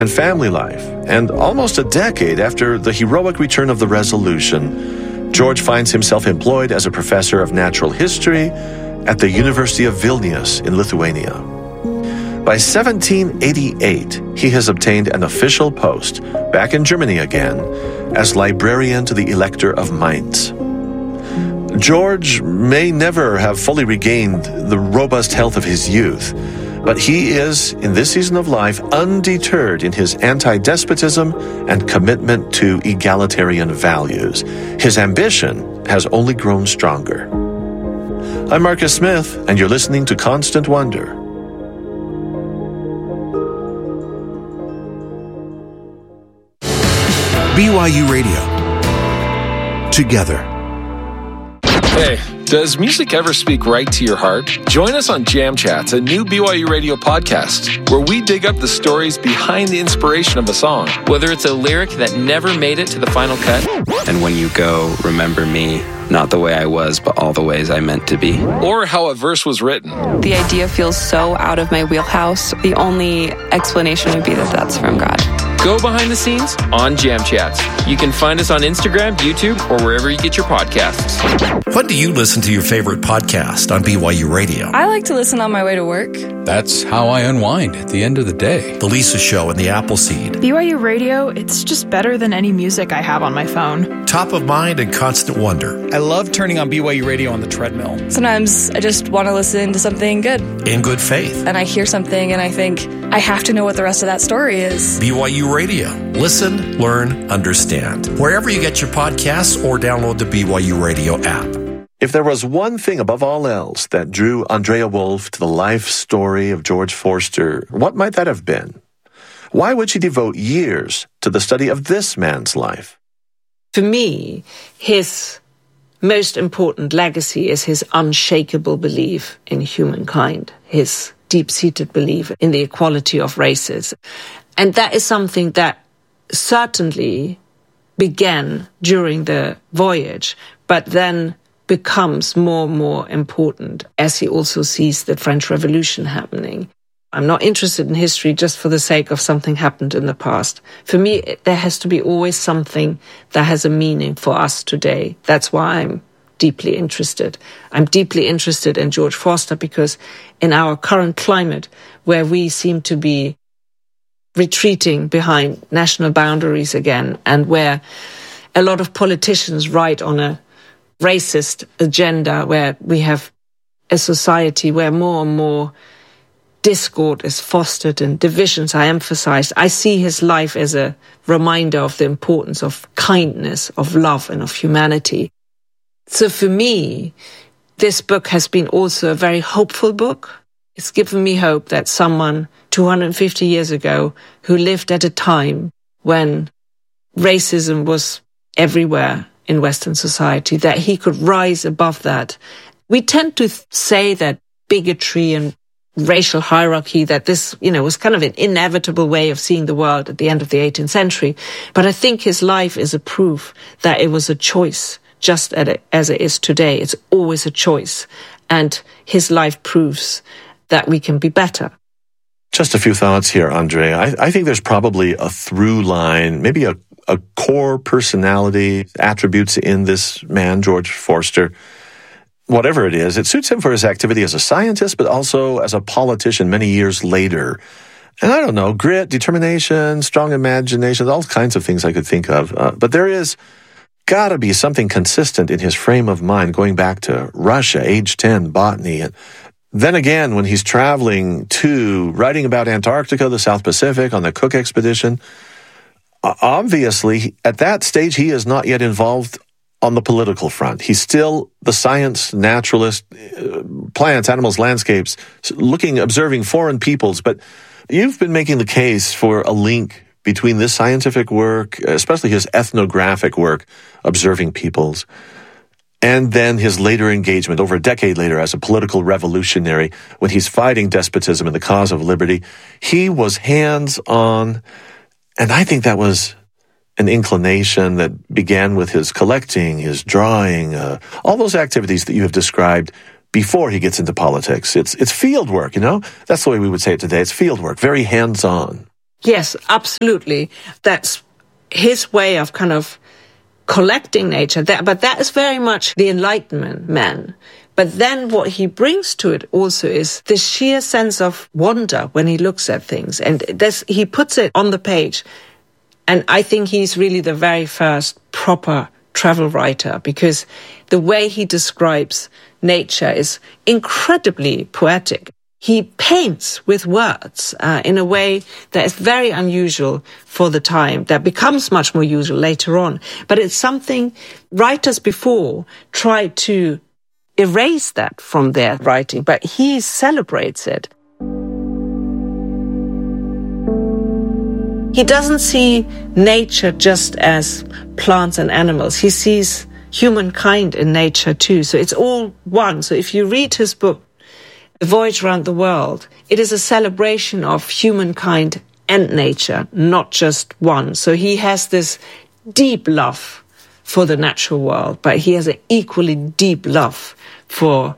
and family life. And almost a decade after the heroic return of the Resolution, George finds himself employed as a professor of natural history at the University of Vilnius in Lithuania. By 1788, he has obtained an official post, back in Germany again, as librarian to the Elector of Mainz. George may never have fully regained the robust health of his youth, but he is, in this season of life, undeterred in his anti-despotism and commitment to egalitarian values. His ambition has only grown stronger. I'm Marcus Smith, and you're listening to Constant Wonder. BYU Radio. Together. Hey, does music ever speak right to your heart? Join us on Jam Chats, a new BYU Radio podcast, where we dig up the stories behind the inspiration of a song. Whether it's a lyric that never made it to the final cut. And when you go, remember me, not the way I was, but all the ways I meant to be. Or how a verse was written. The idea feels so out of my wheelhouse. The only explanation would be that that's from God. Go behind the scenes on Jam Chats. You can find us on Instagram, YouTube, or wherever you get your podcasts. When do you listen to your favorite podcast on BYU Radio? I like to listen on my way to work. That's how I unwind at the end of the day. The Lisa Show and the Appleseed. BYU Radio, it's just better than any music I have on my phone. Top of Mind and Constant Wonder. I love turning on BYU Radio on the treadmill. Sometimes I just want to listen to something good. In Good Faith. And I hear something and I think, I have to know what the rest of that story is. BYU Radio. Listen, learn, understand. Wherever you get your podcasts or download the BYU Radio app. If there was one thing above all else that drew Andrea Wolf to the life story of George Forster, what might that have been? Why would she devote years to the study of this man's life? For me, his most important legacy is his unshakable belief in humankind, his deep-seated belief in the equality of races. And that is something that certainly began during the voyage, but then becomes more and more important as he also sees the French Revolution happening. I'm not interested in history just for the sake of something happened in the past. For me, there has to be always something that has a meaning for us today. That's why I'm deeply interested. I'm deeply interested in George Forster because in our current climate, where we seem to be retreating behind national boundaries again, and where a lot of politicians write on a racist agenda, where we have a society where more and more discord is fostered and divisions are emphasized. I see his life as a reminder of the importance of kindness, of love, and of humanity. So for me, this book has been also a very hopeful book. It's given me hope that someone 250 years ago who lived at a time when racism was everywhere in Western society, that he could rise above that. We tend to say that bigotry and racial hierarchy, that this, was kind of an inevitable way of seeing the world at the end of the 18th century. But I think his life is a proof that it was a choice, just as it is today. It's always a choice. And his life proves that we can be better. Just a few thoughts here, Andre. I think there's probably a through line, maybe a core personality, attributes in this man, George Forster. Whatever it is, it suits him for his activity as a scientist, but also as a politician many years later. And I don't know, grit, determination, strong imagination, all kinds of things I could think of. But there is got to be something consistent in his frame of mind, going back to Russia, age 10, botany. And then again, when he's traveling to, writing about Antarctica, the South Pacific, on the Cook expedition, obviously, at that stage, he is not yet involved on the political front. He's still the science naturalist, plants, animals, landscapes, observing foreign peoples. But you've been making the case for a link between this scientific work, especially his ethnographic work, observing peoples, and then his later engagement, over a decade later, as a political revolutionary, when he's fighting despotism and the cause of liberty. He was hands-on, and I think that was an inclination that began with his collecting, his drawing, all those activities that you have described before he gets into politics. It's field work, That's the way we would say it today. It's field work, very hands-on. Yes, absolutely. That's his way of kind of collecting nature. But that is very much the Enlightenment man. But then what he brings to it also is the sheer sense of wonder when he looks at things. And he puts it on the page. And I think he's really the very first proper travel writer, because the way he describes nature is incredibly poetic. He paints with words in a way that is very unusual for the time, that becomes much more usual later on. But it's something writers before tried to erase that from their writing, but he celebrates it. He doesn't see nature just as plants and animals. He sees humankind in nature too. So it's all one. So if you read his book, A Voyage Around the World, it is a celebration of humankind and nature, not just one. So he has this deep love for the natural world, but he has an equally deep love for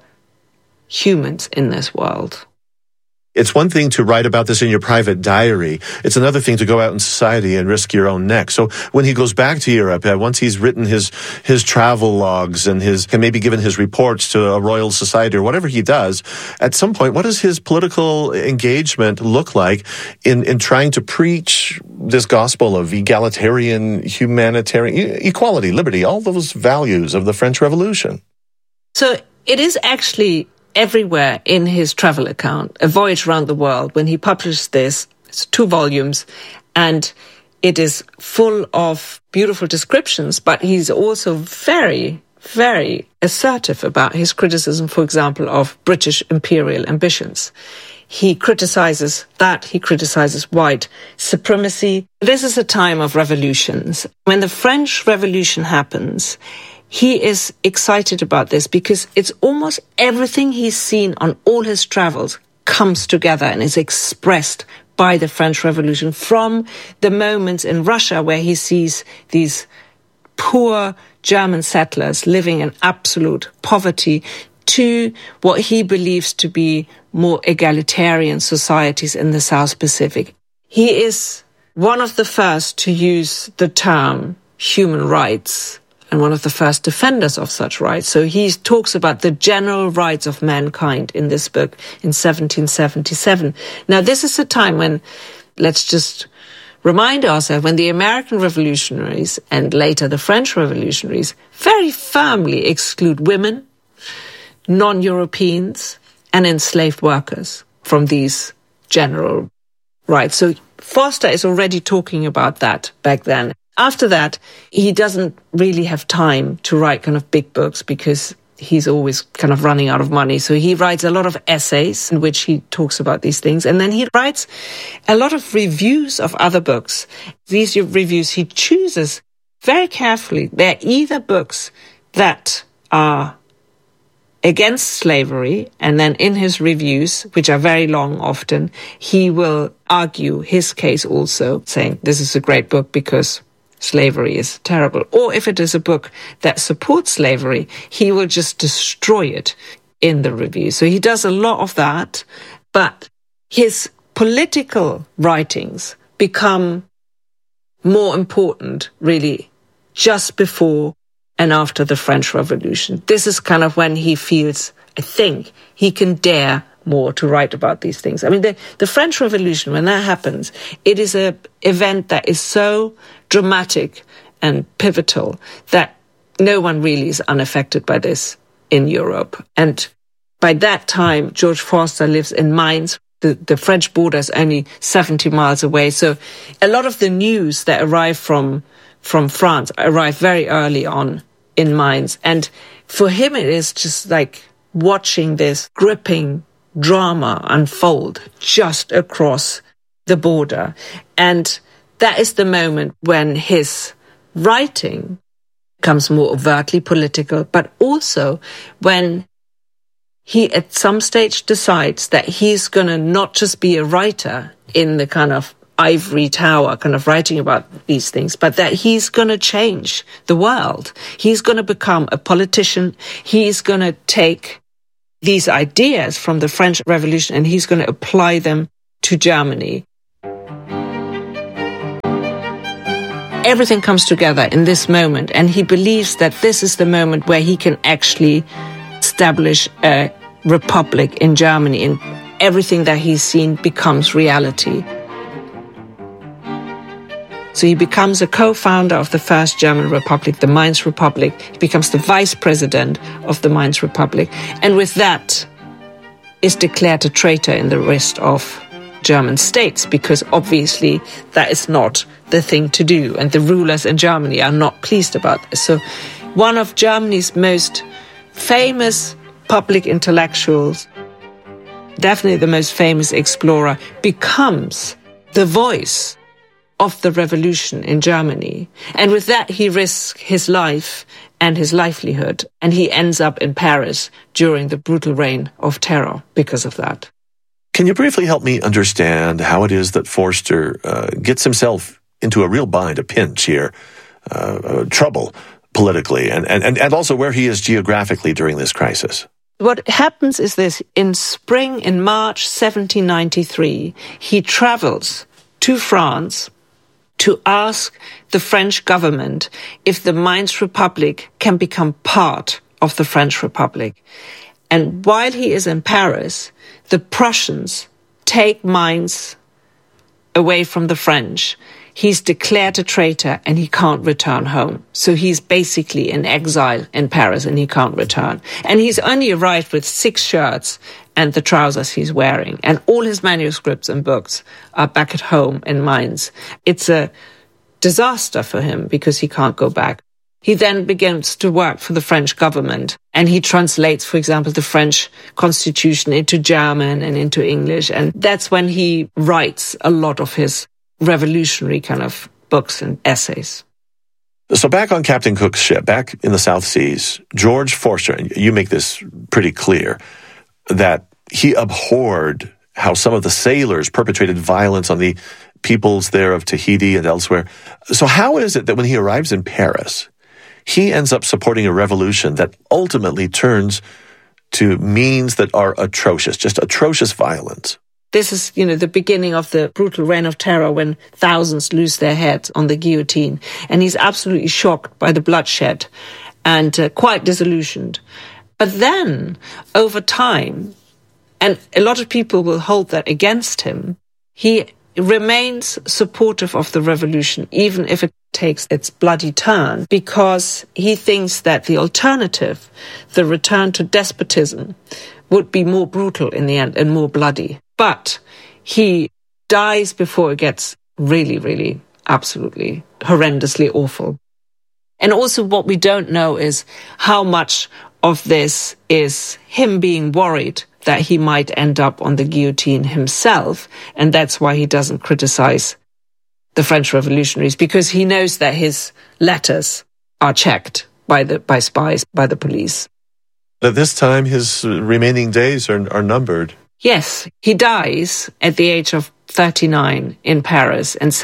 humans in this world. It's one thing to write about this in your private diary. It's another thing to go out in society and risk your own neck. So when he goes back to Europe, once he's written his travel logs and maybe given his reports to a Royal Society or whatever he does, at some point, what does his political engagement look like in trying to preach this gospel of egalitarian, humanitarian, equality, liberty, all those values of the French Revolution? So it is actually everywhere in his travel account, A Voyage Around the World. When he published this, it's 2 volumes, and it is full of beautiful descriptions, but he's also very, very assertive about his criticism, for example, of British imperial ambitions. He criticizes that. He criticizes white supremacy. This is a time of revolutions. When the French Revolution happens, he is excited about this because it's almost everything he's seen on all his travels comes together and is expressed by the French Revolution, from the moments in Russia where he sees these poor German settlers living in absolute poverty to what he believes to be more egalitarian societies in the South Pacific. He is one of the first to use the term human rights and one of the first defenders of such rights. So he talks about the general rights of mankind in this book in 1777. Now, this is a time when, let's just remind ourselves, when the American revolutionaries and later the French revolutionaries very firmly exclude women, non-Europeans, and enslaved workers from these general rights. So Forster is already talking about that back then. After that, he doesn't really have time to write kind of big books because he's always kind of running out of money. So he writes a lot of essays in which he talks about these things. And then he writes a lot of reviews of other books. These reviews he chooses very carefully. They're either books that are against slavery, and then in his reviews, which are very long often, he will argue his case also, saying this is a great book because slavery is terrible. Or if it is a book that supports slavery, he will just destroy it in the review. So he does a lot of that, but his political writings become more important, really, just before and after the French Revolution. This is kind of when he feels, I think, he can dare more to write about these things. I mean, the French Revolution, when that happens, it is an event that is so dramatic and pivotal that no one really is unaffected by this in Europe. And by that time, George Forster lives in Mainz. The French border is only 70 miles away. So a lot of the news that arrive from France arrive very early on in Mainz. And for him, it is just like watching this gripping drama unfold just across the border. And that is the moment when his writing becomes more overtly political, but also when he at some stage decides that he's going to not just be a writer in the kind of ivory tower, kind of writing about these things, but that he's going to change the world. He's going to become a politician. He's going to take these ideas from the French Revolution and he's going to apply them to Germany. Everything comes together in this moment, and he believes that this is the moment where he can actually establish a republic in Germany, and everything that he's seen becomes reality. So he becomes a co-founder of the first German republic, the Mainz Republic. He becomes the vice president of the Mainz Republic, and with that is declared a traitor in the rest of German states, because obviously that is not the thing to do, and the rulers in Germany are not pleased about this. So one of Germany's most famous public intellectuals, definitely the most famous explorer, becomes the voice of the revolution in Germany. And with that, he risks his life and his livelihood, and he ends up in Paris during the brutal reign of terror because of that. Can you briefly help me understand how it is that Forster gets himself into a real bind, a pinch here, trouble politically, and also where he is geographically during this crisis? What happens is this: in March 1793, he travels to France to ask the French government if the Mainz Republic can become part of the French Republic. And while he is in Paris, the Prussians take Mainz away from the French. He's declared a traitor and he can't return home. So he's basically in exile in Paris and he can't return. And he's only arrived with 6 shirts and the trousers he's wearing. And all his manuscripts and books are back at home in Mainz. It's a disaster for him because he can't go back. He then begins to work for the French government, and he translates, for example, the French constitution into German and into English. And that's when he writes a lot of his revolutionary kind of books and essays. So back on Captain Cook's ship, back in the South Seas, George Forster, and you make this pretty clear, that he abhorred how some of the sailors perpetrated violence on the peoples there of Tahiti and elsewhere. So how is it that when he arrives in Paris, he ends up supporting a revolution that ultimately turns to means that are atrocious, just atrocious violence? This is, the beginning of the brutal reign of terror when thousands lose their heads on the guillotine. And he's absolutely shocked by the bloodshed and quite disillusioned. But then, over time, and a lot of people will hold that against him, he remains supportive of the revolution, even if it takes its bloody turn, because he thinks that the alternative, the return to despotism, would be more brutal in the end and more bloody. But he dies before it gets really, really, absolutely, horrendously awful. And also what we don't know is how much of this is him being worried that he might end up on the guillotine himself, and that's why he doesn't criticize the French revolutionaries, because he knows that his letters are checked by spies, by the police. At this time, his remaining days are numbered. Yes, he dies at the age of 39 in Paris in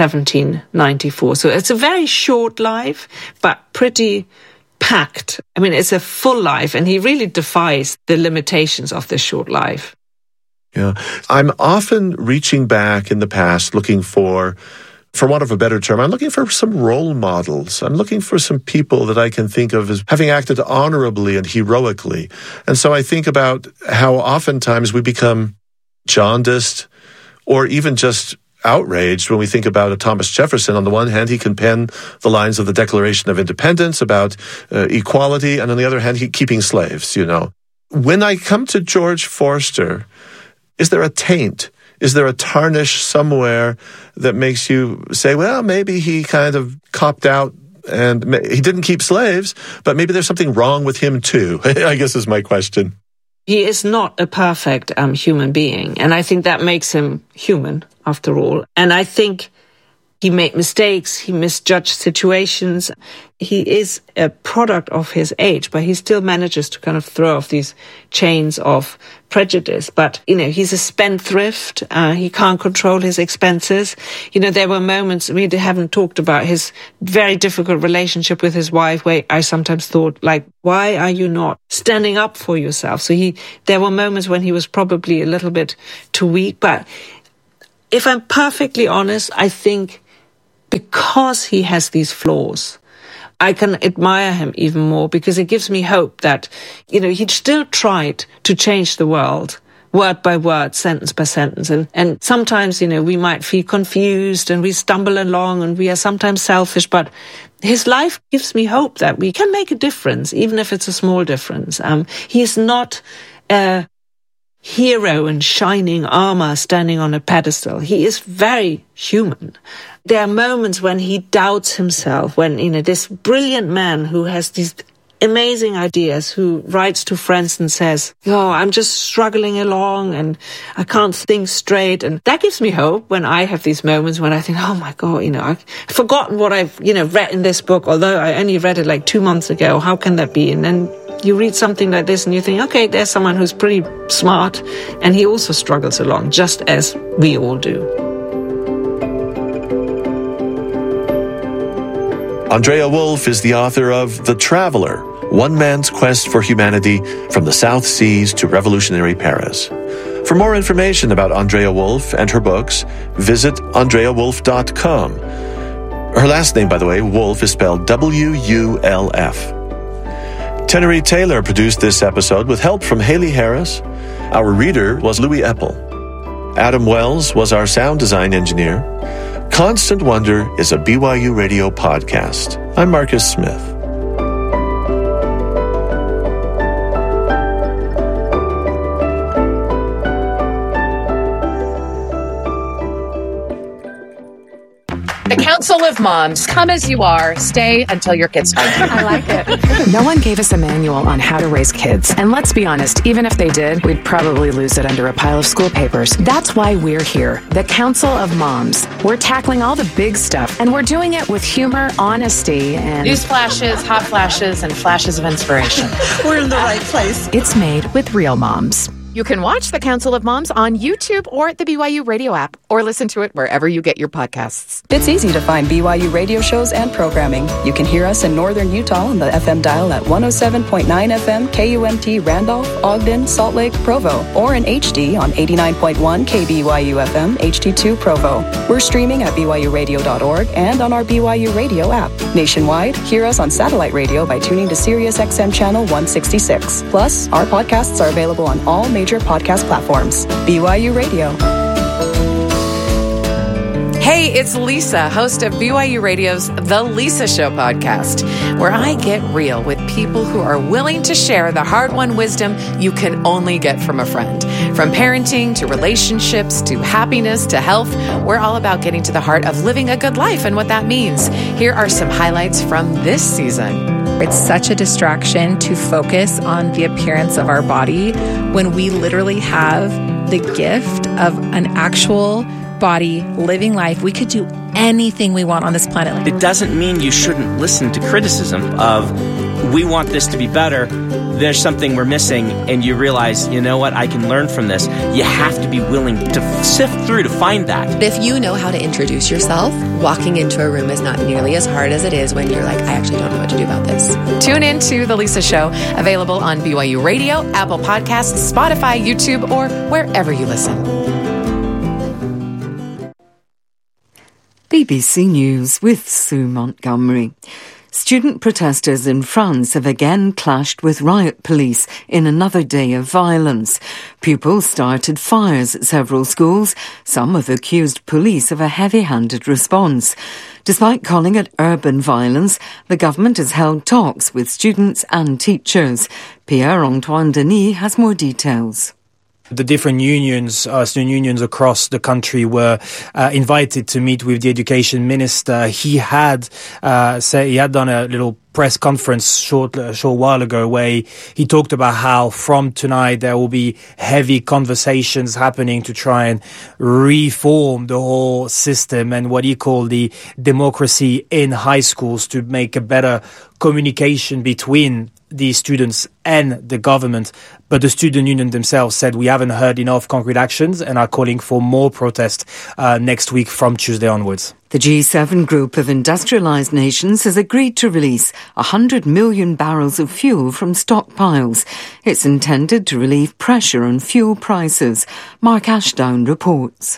1794. So it's a very short life, but pretty packed. I mean, it's a full life, and he really defies the limitations of this short life. Yeah. I'm often reaching back in the past looking for want of a better term, I'm looking for some role models. I'm looking for some people that I can think of as having acted honorably and heroically. And so I think about how oftentimes we become jaundiced or even just outraged when we think about a Thomas Jefferson. On the one hand, he can pen the lines of the Declaration of Independence about equality, and on the other hand, keeping slaves, When I come to George Forster, is there a taint? Is there a tarnish somewhere that makes you say, well, maybe he kind of copped out and he didn't keep slaves, but maybe there's something wrong with him too, I guess is my question. He is not a perfect human being, and I think that makes him human, after all. And I think he made mistakes, he misjudged situations. He is a product of his age, but he still manages to kind of throw off these chains of prejudice. But, he's a spendthrift. He can't control his expenses. There were moments, we haven't talked about his very difficult relationship with his wife, where I sometimes thought, why are you not standing up for yourself? So there were moments when he was probably a little bit too weak. But if I'm perfectly honest, I think because he has these flaws, I can admire him even more, because it gives me hope that, he still tried to change the world, word by word, sentence by sentence. And sometimes, we might feel confused and we stumble along and we are sometimes selfish, but his life gives me hope that we can make a difference, even if it's a small difference. He is not a hero in shining armor standing on a pedestal. He is very human. There are moments when he doubts himself, when, this brilliant man who has these amazing ideas, who writes to friends and says, I'm just struggling along and I can't think straight. And that gives me hope when I have these moments when I think, oh my God, I've forgotten what I've, read in this book, although I only read it like 2 months ago. How can that be? And then you read something like this and you think, okay, there's someone who's pretty smart and he also struggles along, just as we all do. Andrea Wulf is the author of The Traveler, One Man's Quest for Humanity from the South Seas to Revolutionary Paris. For more information about Andrea Wulf and her books, visit andreawulf.com. Her last name, by the way, Wulf, is spelled W-U-L-F. Tenery Taylor produced this episode with help from Haley Harris. Our reader was Louis Eppel. Adam Wells was our sound design engineer. Constant Wonder is a BYU Radio podcast. I'm Marcus Smith. The Council of Moms. Come as you are. Stay until your kids find you. I like it. No one gave us a manual on how to raise kids. And let's be honest, even if they did, we'd probably lose it under a pile of school papers. That's why we're here. The Council of Moms. We're tackling all the big stuff, and we're doing it with humor, honesty, and news flashes, hot flashes, and flashes of inspiration. We're in the right place. It's made with real moms. You can watch The Council of Moms on YouTube or the BYU Radio app, or listen to it wherever you get your podcasts. It's easy to find BYU radio shows and programming. You can hear us in northern Utah on the FM dial at 107.9 FM KUMT Randolph, Ogden, Salt Lake, Provo, or in HD on 89.1 KBYU FM HD2 Provo. We're streaming at BYURadio.org and on our BYU Radio app. Nationwide, hear us on satellite radio by tuning to Sirius XM Channel 166. Plus, our podcasts are available on all major podcast platforms. BYU Radio. Hey, it's Lisa, host of BYU Radio's The Lisa Show podcast, where I get real with people who are willing to share the hard-won wisdom you can only get from a friend. From parenting to relationships to happiness to health, we're all about getting to the heart of living a good life and what that means. Here are some highlights from this season. It's such a distraction to focus on the appearance of our body when we literally have the gift of an actual body living life. We could do anything we want on this planet. It doesn't mean you shouldn't listen to criticism of, we want this to be better, there's something we're missing, and you realize, you know what, I can learn from this. You have to be willing to sift through to find that. If you know how to introduce yourself, walking into a room is not nearly as hard as it is when you're like, I actually don't know what to do about this. Tune in to The Lisa Show, available on BYU Radio, Apple Podcasts, Spotify, YouTube, or wherever you listen. BBC News with Sue Montgomery. Student protesters in France have again clashed with riot police in another day of violence. Pupils started fires at several schools. Some have accused police of a heavy-handed response. Despite calling it urban violence, the government has held talks with students and teachers. Pierre-Antoine Denis has more details. The different unions, student unions across the country, were invited to meet with the education minister. He had done a little press conference short while ago where he talked about how from tonight there will be heavy conversations happening to try and reform the whole system and what he called the democracy in high schools to make a better communication between the students and the government. But the student union themselves said we haven't heard enough concrete actions and are calling for more protest next week from Tuesday onwards. The G7 group of industrialised nations has agreed to release 100 million barrels of fuel from stockpiles. It's intended to relieve pressure on fuel prices. Mark Ashdown reports.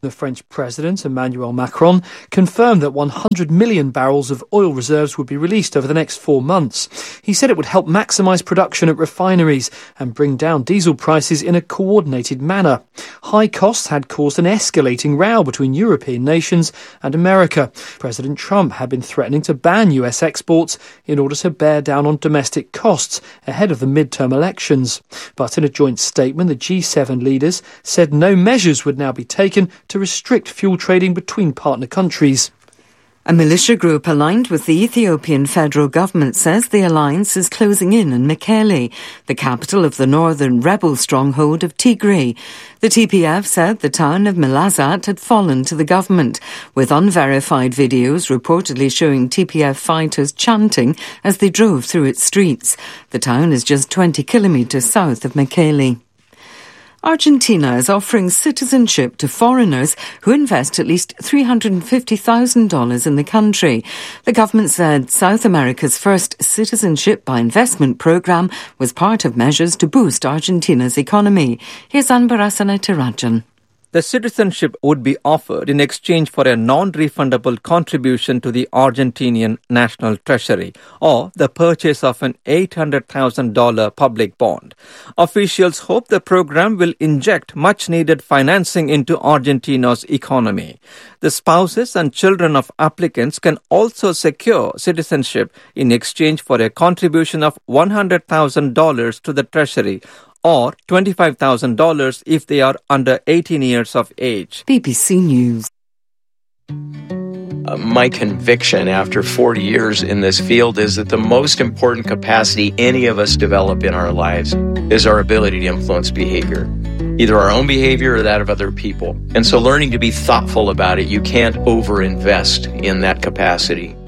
The French President, Emmanuel Macron, confirmed that 100 million barrels of oil reserves would be released over the next 4 months. He said it would help maximise production at refineries and bring down diesel prices in a coordinated manner. High costs had caused an escalating row between European nations and America. President Trump had been threatening to ban US exports in order to bear down on domestic costs ahead of the midterm elections. But in a joint statement, the G7 leaders said no measures would now be taken to restrict fuel trading between partner countries. A militia group aligned with the Ethiopian federal government says the alliance is closing in on Mekelle, the capital of the northern rebel stronghold of Tigray. The TPF said the town of Melazat had fallen to the government, with unverified videos reportedly showing TPF fighters chanting as they drove through its streets. The town is just 20 kilometres south of Mekelle. Argentina is offering citizenship to foreigners who invest at least $350,000 in the country. The government said South America's first citizenship by investment program was part of measures to boost Argentina's economy. Here's Anbarasana Tirajan. The citizenship would be offered in exchange for a non-refundable contribution to the Argentinian National Treasury or the purchase of an $800,000 public bond. Officials hope the program will inject much-needed financing into Argentina's economy. The spouses and children of applicants can also secure citizenship in exchange for a contribution of $100,000 to the Treasury or $25,000 if they are under 18 years of age. BBC News. My conviction after 40 years in this field is that the most important capacity any of us develop in our lives is our ability to influence behavior, either our own behavior or that of other people. And so learning to be thoughtful about it, you can't overinvest in that capacity.